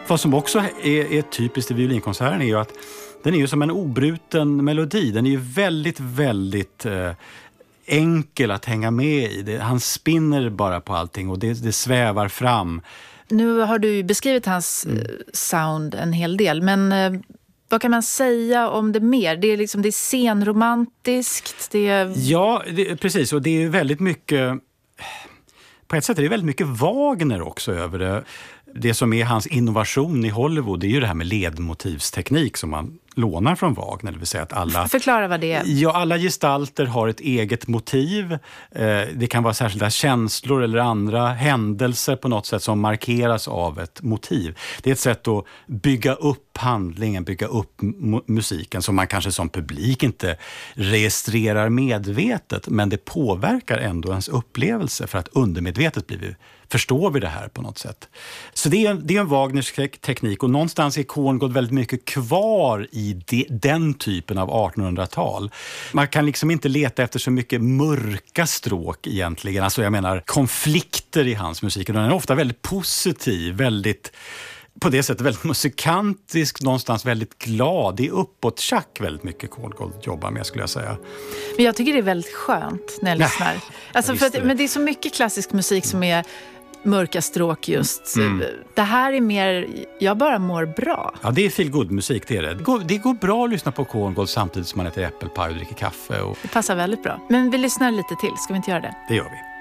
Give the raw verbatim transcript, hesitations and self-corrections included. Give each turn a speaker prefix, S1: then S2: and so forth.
S1: Vad som också är, är typiskt i violinkonserten är ju att den är ju som en obruten melodi. Den är ju väldigt, väldigt eh, enkel att hänga med i. Det, han spinner bara på allting och det, det svävar fram.
S2: Nu har du beskrivit hans mm. sound en hel del, men eh, vad kan man säga om det mer? Det är liksom det är scenromantiskt. Det är...
S1: Ja, det, precis. Och det är ju väldigt mycket... På ett sätt är det väldigt mycket Wagner också över det. Det som är hans innovation i Hollywood, det är ju det här med ledmotivsteknik som man lånar från Wagner. Det vill säga att alla...
S2: Förklara vad det är.
S1: Ja, alla gestalter har ett eget motiv. Eh, det kan vara särskilda känslor eller andra händelser på något sätt som markeras av ett motiv. Det är ett sätt att bygga upp handlingen, bygga upp m- musiken som man kanske som publik inte registrerar medvetet, men det påverkar ändå ens upplevelse för att undermedvetet blir vi, förstår vi det här på något sätt. Så det är, det är en Wagners teknik och någonstans är Korngold väldigt mycket kvar i de, den typen av artonhundratal. Man kan liksom inte leta efter så mycket mörka stråk egentligen. Alltså jag menar konflikter i hans musik. Den är ofta väldigt positiv, väldigt på det sättet väldigt musikantisk, någonstans väldigt glad. Det är uppåt tjack väldigt mycket Korngold jobbar med, skulle jag säga.
S2: Men jag tycker det är väldigt skönt när jag lyssnar. Alltså för att, det. Men det är så mycket klassisk musik som är mörka stråk just. Mm. Det här är mer, jag bara mår bra.
S1: Ja, det är feel good musik, det är det. Det går, det går bra att lyssna på Korngold samtidigt som man äter äppelpaj och dricker kaffe. Och...
S2: Det passar väldigt bra. Men vi lyssnar lite till, ska vi inte göra det?
S1: Det gör vi.